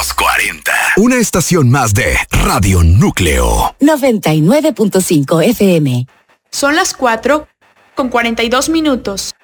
Los 40. Una estación más de Radio Núcleo. 99.5 FM. Son las 4:42.